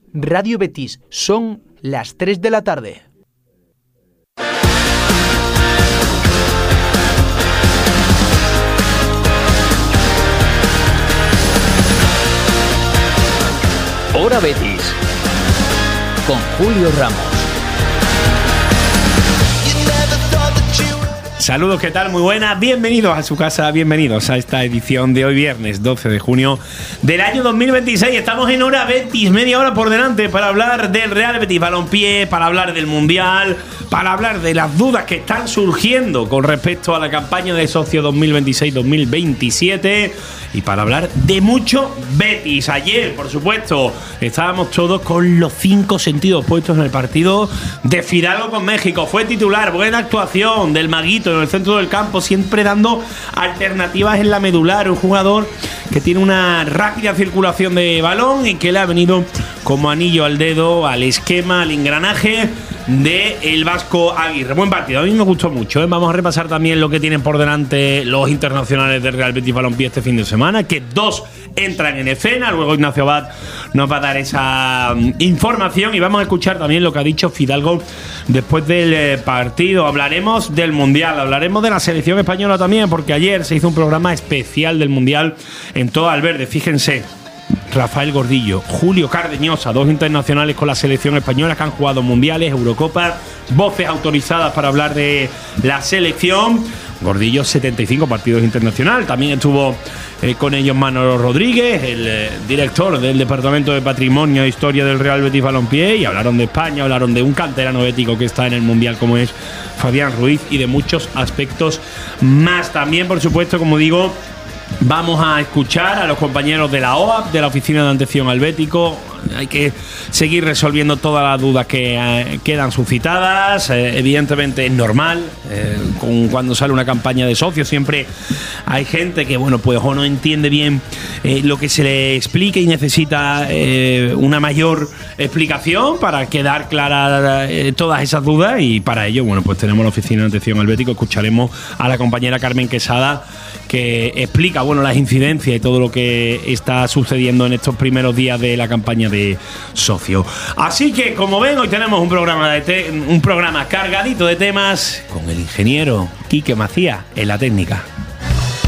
Radio Betis. Son las 3 de la tarde. Hora Betis con Julio Ramos. Saludos, ¿qué tal? Muy buenas, bienvenidos a su casa, bienvenidos a esta edición de hoy viernes 12 de junio del año 2026. Estamos en Hora Betis, media hora por delante para hablar del Real Betis Balompié, para hablar del Mundial, para hablar de las dudas que están surgiendo con respecto a la campaña de socio 2026-2027 y para hablar de mucho Betis. Ayer, por supuesto, estábamos todos con los 5 sentidos puestos en el partido de Fidalgo con México. Fue titular, buena actuación del Maguito en el centro del campo, siempre dando alternativas en la medular. Un jugador que tiene una rápida circulación de balón y que le ha venido como anillo al dedo al esquema, al engranaje de el vasco Aguirre. Buen partido, a mí me gustó mucho, ¿eh? Vamos a repasar también lo que tienen por delante los internacionales del Real Betis Balompié este fin de semana, que 2 entran en escena. Luego Ignacio Abad nos va a dar esa información y vamos a escuchar también lo que ha dicho Fidalgo después del partido. Hablaremos del Mundial, hablaremos de la selección española también, porque ayer se hizo un programa especial del Mundial en Todo Valverde. Fíjense, Rafael Gordillo, Julio Cardeñosa, 2 internacionales con la selección española que han jugado mundiales, Eurocopa, voces autorizadas para hablar de la selección. Gordillo, 75 partidos internacionales. También estuvo con ellos Manolo Rodríguez, el director del Departamento de Patrimonio e Historia del Real Betis Balompié, y hablaron de España, hablaron de un canterano bético que está en el Mundial como es Fabián Ruiz y de muchos aspectos más. También, por supuesto, como digo, vamos a escuchar a los compañeros de la OAP, de la Oficina de Atención al Bético. Hay que seguir resolviendo todas las dudas que quedan suscitadas. Evidentemente es normal, cuando sale una campaña de socios siempre hay gente que, bueno, pues o no entiende bien lo que se le explique y necesita una mayor explicación para quedar claras todas esas dudas, y para ello, bueno, pues tenemos la Oficina de Atención al Bético. Escucharemos a la compañera Carmen Quesada, que explica, bueno, las incidencias y todo lo que está sucediendo en estos primeros días de la campaña de socio. Así que, como ven, hoy tenemos un programa cargadito de temas con el ingeniero Quique Macías en la técnica.